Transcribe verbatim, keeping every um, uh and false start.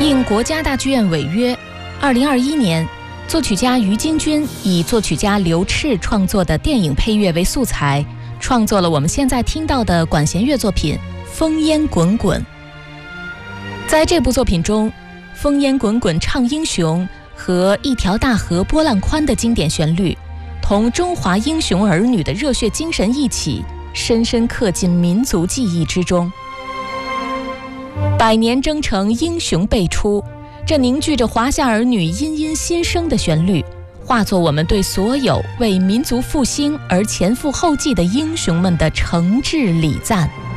应国家大剧院违约，二零二一年，作曲家于金军以作曲家刘炽创作的电影配乐为素材，创作了我们现在听到的管弦乐作品《烽烟滚滚》。在这部作品中，《烽烟滚滚唱英雄》和一条大河波浪宽的经典旋律，同中华英雄儿女的热血精神一起，深深刻进民族记忆之中。百年征程，英雄辈出，这凝聚着华夏儿女殷殷心声的旋律，化作我们对所有为民族复兴而前赴后继的英雄们的诚挚礼赞。